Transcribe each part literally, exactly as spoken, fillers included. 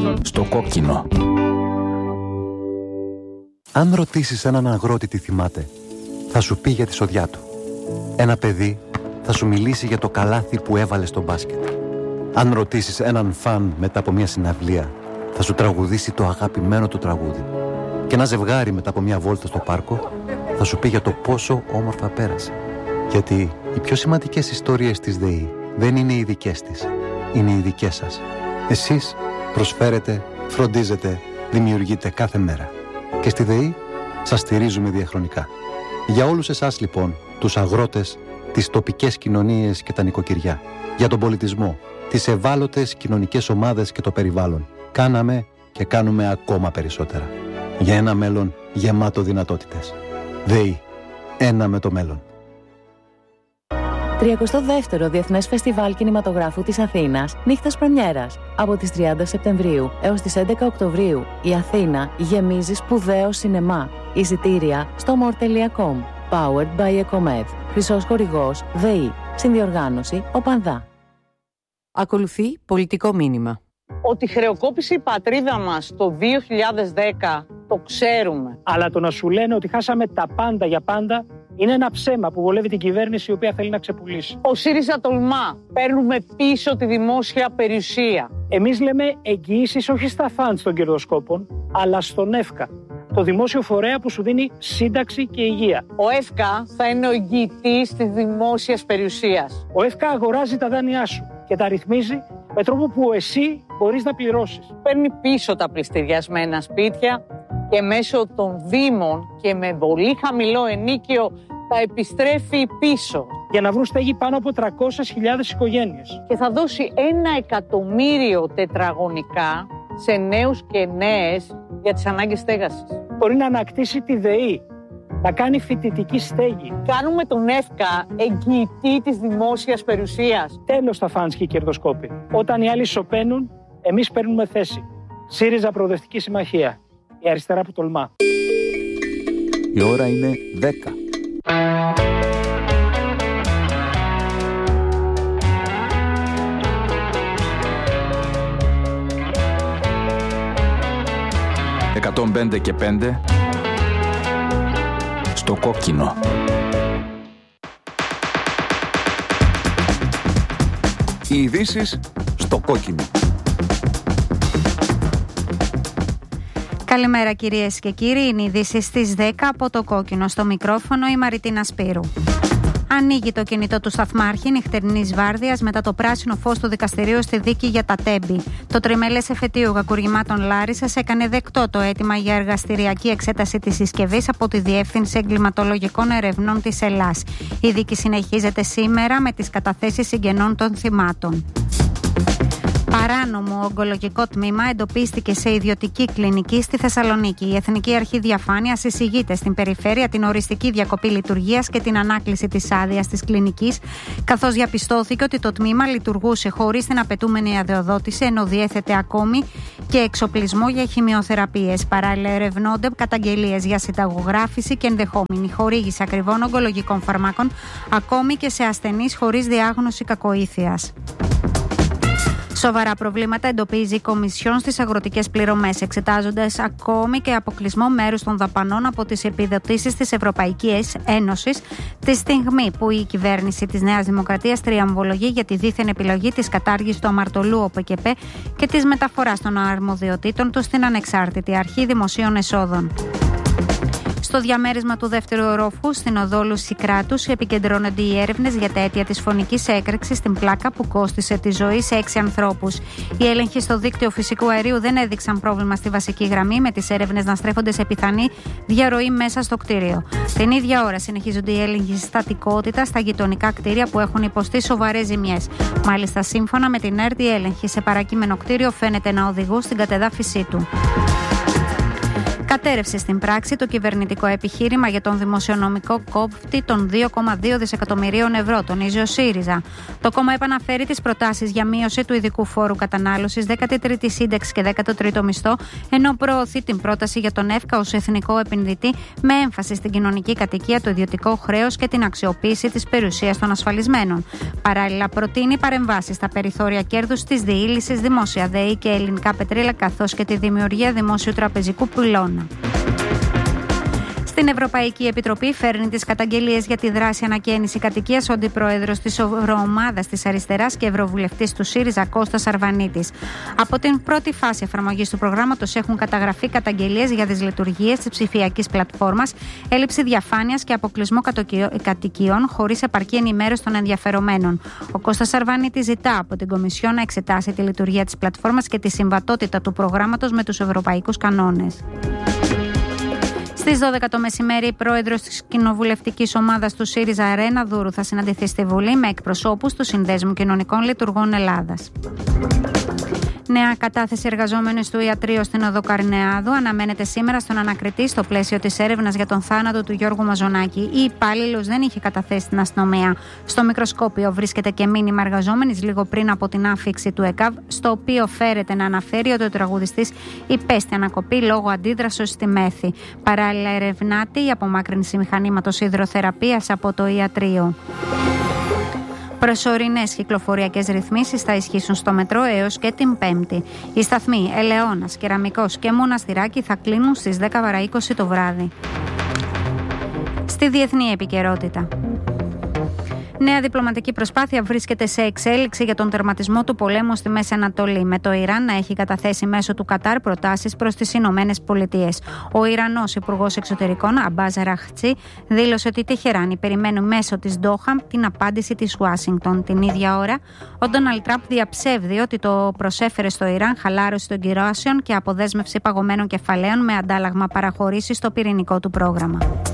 Στο κόκκινο. Αν ρωτήσεις έναν αγρότη τι θυμάται, θα σου πει για τη σοδιά του. Ένα παιδί θα σου μιλήσει για το καλάθι που έβαλε στο μπάσκετ. Αν ρωτήσεις έναν φαν μετά από μια συναυλία, θα σου τραγουδήσει το αγαπημένο του τραγούδι. Και ένα ζευγάρι μετά από μια βόλτα στο πάρκο θα σου πει για το πόσο όμορφα πέρασε. Γιατί οι πιο σημαντικές ιστορίες της ΔΕΗ δεν είναι οι δικές της, είναι οι δικές σας. Εσείς προσφέρετε, φροντίζετε, δημιουργείτε κάθε μέρα. Και στη ΔΕΗ σας στηρίζουμε διαχρονικά. Για όλους εσάς λοιπόν, τους αγρότες, τις τοπικές κοινωνίες και τα νοικοκυριά, για τον πολιτισμό, τις ευάλωτες κοινωνικές ομάδες και το περιβάλλον, κάναμε και κάνουμε ακόμα περισσότερα. Για ένα μέλλον γεμάτο δυνατότητες. ΔΕΗ. Ένα με το μέλλον. τριακοστό δεύτερο Διεθνές Φεστιβάλ Κινηματογράφου της Αθήνας, νύχτας πρεμιέρας. Από τις τριάντα Σεπτεμβρίου έως τις έντεκα Οκτωβρίου, η Αθήνα γεμίζει σπουδαίο σινεμά. Εισιτήρια στο more τελεία com. Powered by Ecomed. Χρυσός χορηγός ΔΕΗ. Συνδιοργάνωση ΟΠΑΝΔΑ. Ακολουθεί πολιτικό μήνυμα. Ότι χρεοκόπησε η πατρίδα μας το δύο χιλιάδες δέκα, το ξέρουμε. Αλλά το να σου λένε ότι χάσαμε τα πάντα για πάντα είναι ένα ψέμα που βολεύει την κυβέρνηση η οποία θέλει να ξεπουλήσει. Ο ΣΥΡΙΖΑ τολμά. Παίρνουμε πίσω τη δημόσια περιουσία. Εμείς λέμε εγγυήσεις όχι στα φαντς των κερδοσκόπων, αλλά στον ΕΦΚΑ, το δημόσιο φορέα που σου δίνει σύνταξη και υγεία. Ο ΕΦΚΑ θα είναι ο εγγυητής της δημόσιας περιουσίας. Ο ΕΦΚΑ αγοράζει τα δάνειά σου και τα ρυθμίζει με τρόπο που εσύ μπορείς να πληρώσεις. Παίρνει πίσω τα πληστηριασμένα σπίτια και μέσω των δήμων και με πολύ χαμηλό ενίκιο τα επιστρέφει πίσω. Για να βρουν στέγη πάνω από τριακόσιες χιλιάδες οικογένειες. Και θα δώσει ένα εκατομμύριο τετραγωνικά σε νέους και νέες για τις ανάγκες στέγασης. Μπορεί να ανακτήσει τη ΔΕΗ, να κάνει φοιτητική στέγη. Κάνουμε τον ΕΦΚΑ εγγυητή της δημόσιας περιουσίας. Τέλος τα φαντς και οι κερδοσκόποι. Όταν οι άλλοι σωπαίνουν, εμείς παίρνουμε θέση. ΣΥΡΙΖΑ Προοδευτική Συμμαχία. Η αριστερά που τολμά. Η ώρα είναι δέκα. εκατόν πέντε και πέντε στο κόκκινο. Οι ειδήσεις στο κόκκινο. Καλημέρα κυρίες και κύριοι, είναι οι ειδήσεις στις δέκα από το κόκκινο. Στο μικρόφωνο η Μαριτίνα Σπύρου. Ανοίγει το κινητό του σταθμάρχη νυχτερινής βάρδιας μετά το πράσινο φως του δικαστηρίου στη δίκη για τα Τέμπη. Το τριμελές εφετείο κακουργημάτων Λάρισσας έκανε δεκτό το αίτημα για εργαστηριακή εξέταση της συσκευής από τη Διεύθυνση Εγκληματολογικών Ερευνών της Ελλάς. Η δίκη συνεχίζεται σήμερα με τις καταθέσεις συγγενών των θυμάτων. Παράνομο ογκολογικό τμήμα εντοπίστηκε σε ιδιωτική κλινική στη Θεσσαλονίκη. Η Εθνική Αρχή Διαφάνειας εισηγείται στην περιφέρεια την οριστική διακοπή λειτουργίας και την ανάκληση της άδειας της κλινικής, καθώς διαπιστώθηκε ότι το τμήμα λειτουργούσε χωρίς την απαιτούμενη αδειοδότηση, ενώ διέθετε ακόμη και εξοπλισμό για χημειοθεραπείες. Παράλληλα, ερευνώνται καταγγελίες για συνταγογράφηση και ενδεχόμενη χορήγηση ακριβών ογκολογικών φαρμάκων, ακόμη και σε ασθενείς χωρίς διάγνωση κακοήθειας. Σοβαρά προβλήματα εντοπίζει η Κομισιόν στις αγροτικές πληρωμές, εξετάζοντας ακόμη και αποκλεισμό μέρους των δαπανών από τις επιδοτήσεις της Ευρωπαϊκής Ένωσης, τη στιγμή που η κυβέρνηση της Νέας Δημοκρατίας τριαμβολογεί για τη δίθεν επιλογή της κατάργησης του αμαρτωλού ΟΠΕΚΕΠΕ και της μεταφοράς των αρμοδιοτήτων του στην Ανεξάρτητη Αρχή Δημοσίων Εσόδων. Στο διαμέρισμα του δεύτερου ορόφου στην οδό Λουσικράτους επικεντρώνονται οι έρευνες για τα αίτια της φωνικής έκρηξης στην πλάκα που κόστισε τη ζωή σε έξι ανθρώπους. Οι έλεγχοι στο δίκτυο φυσικού αερίου δεν έδειξαν πρόβλημα στη βασική γραμμή, με τις έρευνες να στρέφονται σε πιθανή διαρροή μέσα στο κτίριο. Την ίδια ώρα συνεχίζονται οι έλεγχοι στατικότητα στα γειτονικά κτίρια που έχουν υποστεί σοβαρές ζημιές. Μάλιστα, σύμφωνα με την ΕΡΤ, οι έλεγχοι σε παρακείμενο κτίριο φαίνεται να οδηγούν στην κατεδάφιση του. Κατέρευσε στην πράξη το κυβερνητικό επιχείρημα για τον δημοσιονομικό κόφτη των δύο κόμμα δύο δισεκατομμυρίων ευρώ, τονίζει ο ΣΥΡΙΖΑ. Το κόμμα επαναφέρει τις προτάσεις για μείωση του ειδικού φόρου κατανάλωσης, δέκατη τρίτη σύνταξη και δέκατο τρίτο μισθό, ενώ προωθεί την πρόταση για τον ΕΦΚΑ ως εθνικό επενδυτή με έμφαση στην κοινωνική κατοικία, το ιδιωτικό χρέος και την αξιοποίηση της περιουσίας των ασφαλισμένων. Παράλληλα, προτείνει παρεμβάσεις στα περιθώρια κέρδους της διείλυσης, δημόσια ΔΕΗ και ελληνικά πετρέλαια, καθώς και τη δημιουργία δημόσιου τραπεζικού πυλώνα. Στην Ευρωπαϊκή Επιτροπή φέρνει τις καταγγελίες για τη δράση ανακαίνιση κατοικίας ο αντιπρόεδρος της Ευρωομάδας της Αριστεράς και ευρωβουλευτής του ΣΥΡΙΖΑ Κώστας Αρβανίτης. Από την πρώτη φάση εφαρμογής του προγράμματος έχουν καταγραφεί καταγγελίες για δυσλειτουργίες της ψηφιακής πλατφόρμας, έλλειψη διαφάνειας και αποκλεισμό κατοικιών χωρίς επαρκή ενημέρωση των ενδιαφερομένων. Ο Κώστας Αρβανίτης ζητά από την Κομισιόν να εξετάσει τη λειτουργία της πλατφόρμας και τη συμβατότητα του προγράμματος με τους ευρωπαϊκούς κανόνες. Στις δώδεκα το μεσημέρι, η πρόεδρος της κοινοβουλευτικής ομάδας του ΣΥΡΙΖΑ, Ρένα Δούρου, θα συναντηθεί στη Βουλή με εκπροσώπους του Συνδέσμου Κοινωνικών Λειτουργών Ελλάδας. Νέα κατάθεση εργαζόμενου του ιατρείου στην οδό Καρνεάδου αναμένεται σήμερα στον ανακριτή στο πλαίσιο της έρευνας για τον θάνατο του Γιώργου Μαζονάκη. Η υπάλληλος δεν είχε καταθέσει στην αστυνομία. Στο μικροσκόπιο βρίσκεται και μήνυμα εργαζόμενης λίγο πριν από την άφιξη του ΕΚΑΒ, στο οποίο φέρεται να αναφέρει ότι ο τραγουδιστής υπέστη ανακοπή λόγω αντίδρασης στη μέθη. Παράλληλα, ερευνάται η απομάκρυνση μηχανήματος υδροθεραπείας από το ιατρείο. Προσωρινές κυκλοφοριακές ρυθμίσεις θα ισχύσουν στο μετρό έως και την Πέμπτη. Οι σταθμοί Ελαιώνας, Κεραμικός και Μοναστηράκη θα κλείνουν στις δέκα παρά είκοσι το βράδυ. Στη διεθνή επικαιρότητα. Νέα διπλωματική προσπάθεια βρίσκεται σε εξέλιξη για τον τερματισμό του πολέμου στη Μέση Ανατολή, με το Ιράν να έχει καταθέσει μέσω του Κατάρ προτάσεις προς τις Ηνωμένες Πολιτείες. Ο Ιρανός Υπουργός Εξωτερικών, Αμπάζ Αραχτσί, δήλωσε ότι η Τεχεράνη περιμένει μέσω της Ντόχα την απάντηση της Ουάσιγκτον. Την ίδια ώρα, ο Ντόναλντ Τραμπ διαψεύδει ότι το προσέφερε στο Ιράν χαλάρωση των κυρώσεων και αποδέσμευση παγωμένων κεφαλαίων με αντάλλαγμα παραχωρήσει στο πυρηνικό του πρόγραμμα.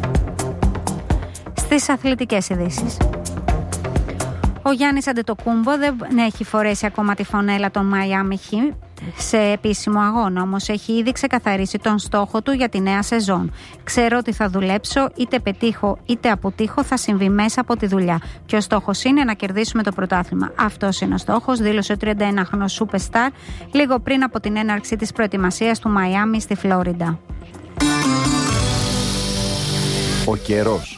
Στις αθλητικές ειδήσεις. Ο Γιάννης Αντετοκούμπο δεν έχει φορέσει ακόμα τη φανέλα των Miami Heat σε επίσημο αγώνα, όμως έχει ήδη ξεκαθαρίσει τον στόχο του για τη νέα σεζόν. Ξέρω ότι θα δουλέψω, είτε πετύχω είτε αποτύχω, θα συμβεί μέσα από τη δουλειά. Και ο στόχος είναι να κερδίσουμε το πρωτάθλημα. Αυτός είναι ο στόχος, δήλωσε ο τριανταενάχρονος Superstar λίγο πριν από την έναρξη της προετοιμασίας του Μαϊάμι στη Φλόριντα. Ο καιρός.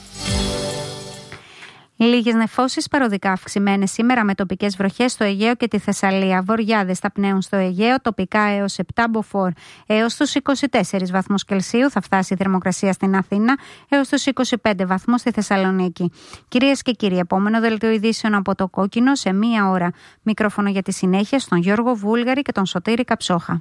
Λίγες νεφώσεις παροδικά αυξημένες σήμερα με τοπικές βροχές στο Αιγαίο και τη Θεσσαλία. Βοριάδες θα πνέουν στο Αιγαίο, τοπικά έως επτά μποφόρ. Έως τους είκοσι τέσσερις βαθμούς Κελσίου θα φτάσει η θερμοκρασία στην Αθήνα, έως τους είκοσι πέντε βαθμούς στη Θεσσαλονίκη. Κυρίες και κύριοι, επόμενο δελτίο ειδήσεων από το Κόκκινο σε μία ώρα. Μικρόφωνο για τη συνέχεια στον Γιώργο Βούλγαρη και τον Σωτήρη Καψόχα.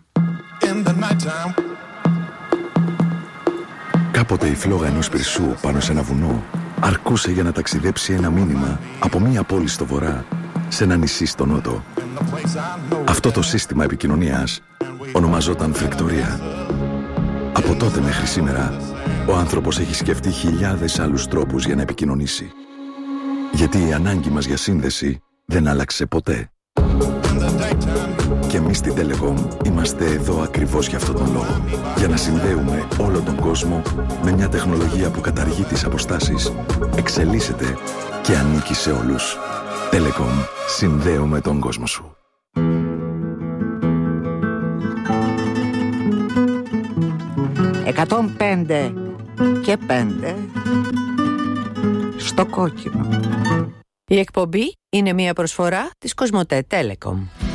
Κάποτε η φλόγα ενός πυρσού πάνω σε ένα βουνό αρκούσε για να ταξιδέψει ένα μήνυμα από μία πόλη στο βορρά σε ένα νησί στο νότο. Αυτό το σύστημα επικοινωνίας ονομαζόταν φρικτορία. Από τότε μέχρι σήμερα, ο άνθρωπος έχει σκεφτεί χιλιάδες άλλους τρόπους για να επικοινωνήσει. Γιατί η ανάγκη μας για σύνδεση δεν άλλαξε ποτέ. Και εμείς στην Telecom είμαστε εδώ ακριβώς για αυτόν τον λόγο. Για να συνδέουμε όλο τον κόσμο με μια τεχνολογία που καταργεί τις αποστάσεις, εξελίσσεται και ανήκει σε όλους. Telecom. Συνδέουμε τον κόσμο σου. εκατόν πέντε και πέντε στο Κόκκινο. Η εκπομπή είναι μια προσφορά της Κοσμοτέ Telecom.